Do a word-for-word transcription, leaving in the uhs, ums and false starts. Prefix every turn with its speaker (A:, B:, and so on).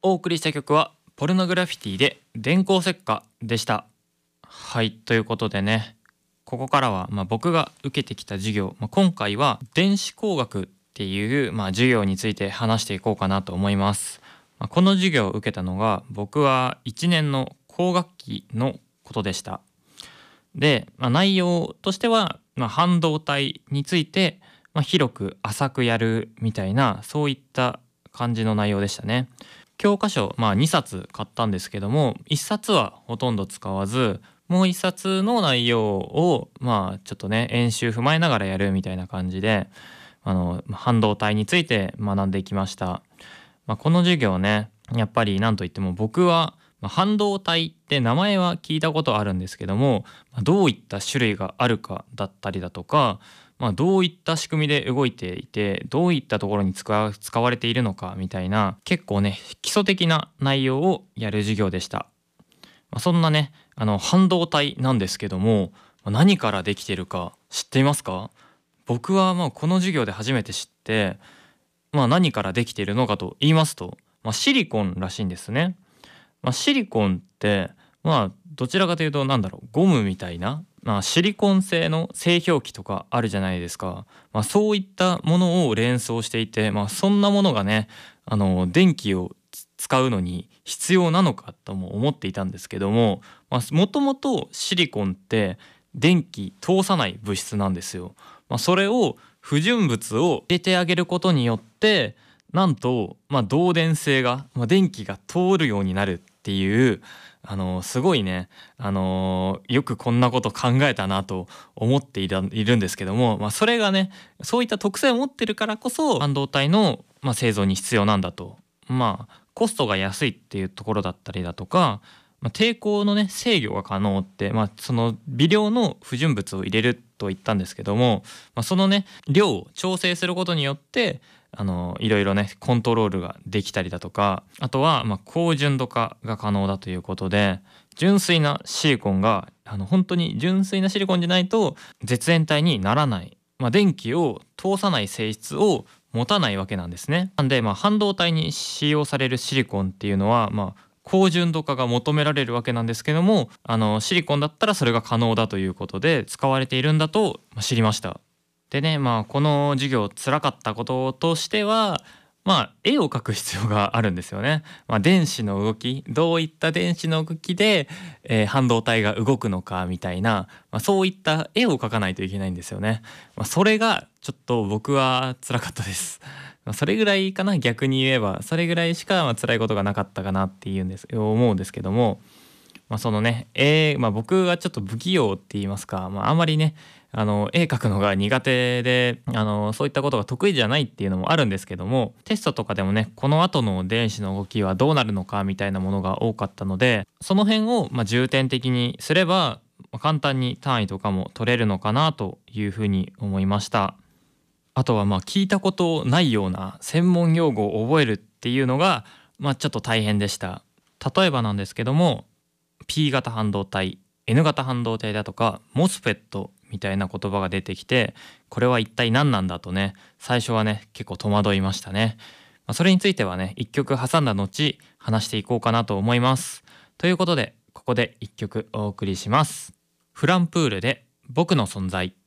A: お送りした曲はポルノグラフィティで電光石火でした。はい、ということでね、ここからはまあ僕が受けてきた授業、まあ、今回は電子工学っていうまあ授業について話していこうかなと思います。まあ、この授業を受けたのが僕はいちねんの工学期のことでした。で、まあ、内容としては、まあ、半導体について、まあ、広く浅くやるみたいなそういった感じの内容でしたね。教科書、まあ、にさつ買ったんですけどもいっさつはほとんど使わず、もういっさつの内容をまあちょっとね演習踏まえながらやるみたいな感じで、あの半導体について学んでいきました。まあ、この授業ね、やっぱり何といっても僕はまあ半導体って名前は聞いたことあるんですけども、まあどういった種類があるかだったりだとか、まあ、どういった仕組みで動いていてどういったところに使わ使われているのかみたいな結構ね基礎的な内容をやる授業でした。まあ、そんなねあの半導体なんですけども、まあ何からできているか知っていますか？僕はもうこの授業で初めて知って、まあ、何からできているのかと言いますと、まあ、シリコンらしいんですね。まあ、シリコンってまあどちらかというとなんだろうゴムみたいな、まあ、シリコン製の製氷機とかあるじゃないですか。まあ、そういったものを連想していて、まあ、そんなものがねあの電気をつ使うのに必要なのかとも思っていたんですけども、もともとシリコンって電気通さない物質なんですよ。まあ、それを不純物を入れてあげることによってなんと、まあ、導電性が、まあ、電気が通るようになるっていうあのすごいね、あのよくこんなこと考えたなと思っているいるんですけども、まあ、それがねそういった特性を持ってるからこそ半導体の、まあ、製造に必要なんだと。まあコストが安いっていうところだったりだとか、まあ、抵抗のね制御が可能って、まあ、その微量の不純物を入れると言ったんですけども、まあ、そのね量を調整することによってあのいろいろねコントロールができたりだとか、あとはまあ高純度化が可能だということで、純粋なシリコンがあの本当に純粋なシリコンじゃないと絶縁体にならない、まあ、電気を通さない性質を持たないわけなんですね。なんでまあ半導体に使用されるシリコンっていうのはまあ高純度化が求められるわけなんですけども、あのシリコンだったらそれが可能だということで使われているんだと知りました。でね、まあこの授業辛かったこととしては、まあ絵を描く必要があるんですよね。まあ、電子の動き、どういった電子の動きで、えー半導体が動くのかみたいな、まあ、そういった絵を描かないといけないんですよね。まあ、それがちょっと僕は辛かったです。まあそれぐらいかな、逆に言えばそれぐらいしかまあ辛いことがなかったかなっていうんです思うんですけども、まあ、そのね、絵、まあ、僕はちょっと不器用って言いますか、まあ、あんまりねあの絵描くのが苦手で、あのそういったことが得意じゃないっていうのもあるんですけども、テストとかでもねこの後の電子の動きはどうなるのかみたいなものが多かったので、その辺をまあ重点的にすればまあ簡単に単位とかも取れるのかなというふうに思いました。あとはまあ聞いたことないような専門用語を覚えるっていうのがまあちょっと大変でした。例えばなんですけども P 型半導体、 N 型半導体だとか モスフェット みたいな言葉が出てきて、これは一体何なんだとね最初はね結構戸惑いましたね。まあ、それについてはね一曲挟んだ後話していこうかなと思います。ということでここで一曲お送りします。フランプールで僕の存在。